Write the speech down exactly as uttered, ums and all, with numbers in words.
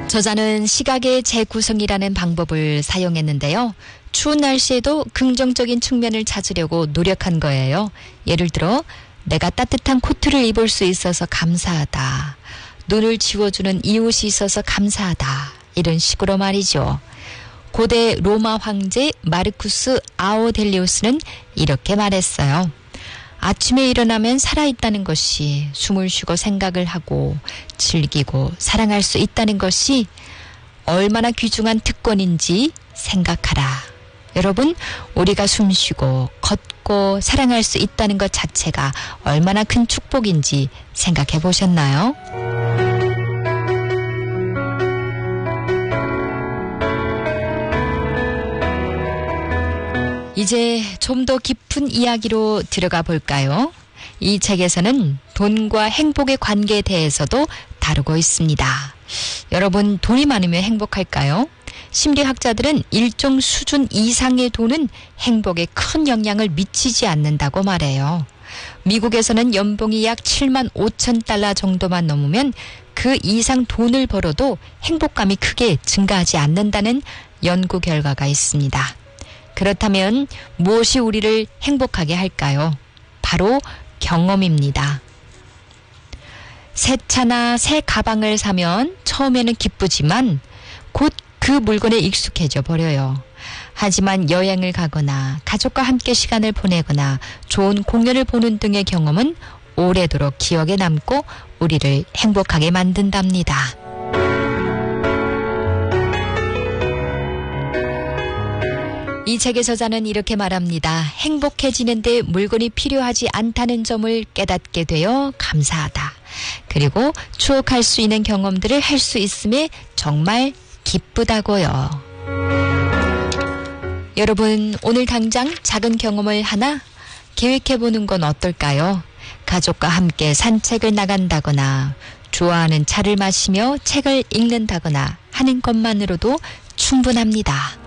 저자는 시각의 재구성이라는 방법을 사용했는데요. 추운 날씨에도 긍정적인 측면을 찾으려고 노력한 거예요. 예를 들어 내가 따뜻한 코트를 입을 수 있어서 감사하다. 눈을 지워주는 이웃이 있어서 감사하다. 이런 식으로 말이죠. 고대 로마 황제 마르쿠스 아우렐리우스는 이렇게 말했어요. 아침에 일어나면 살아있다는 것이 숨을 쉬고 생각을 하고 즐기고 사랑할 수 있다는 것이 얼마나 귀중한 특권인지 생각하라. 여러분, 우리가 숨쉬고 걷고 사랑할 수 있다는 것 자체가 얼마나 큰 축복인지 생각해 보셨나요? 이제 좀 더 깊은 이야기로 들어가 볼까요? 이 책에서는 돈과 행복의 관계에 대해서도 다루고 있습니다. 여러분, 돈이 많으면 행복할까요? 심리학자들은 일정 수준 이상의 돈은 행복에 큰 영향을 미치지 않는다고 말해요. 미국에서는 연봉이 약 칠만 오천 달러 정도만 넘으면 그 이상 돈을 벌어도 행복감이 크게 증가하지 않는다는 연구 결과가 있습니다. 그렇다면 무엇이 우리를 행복하게 할까요? 바로 경험입니다. 새 차나 새 가방을 사면 처음에는 기쁘지만 곧 그 물건에 익숙해져 버려요. 하지만 여행을 가거나 가족과 함께 시간을 보내거나 좋은 공연을 보는 등의 경험은 오래도록 기억에 남고 우리를 행복하게 만든답니다. 이 책의 저자는 이렇게 말합니다. 행복해지는데 물건이 필요하지 않다는 점을 깨닫게 되어 감사하다. 그리고 추억할 수 있는 경험들을 할 수 있음에 정말 기쁘다고요. 여러분, 오늘 당장 작은 경험을 하나 계획해보는 건 어떨까요? 가족과 함께 산책을 나간다거나 좋아하는 차를 마시며 책을 읽는다거나 하는 것만으로도 충분합니다.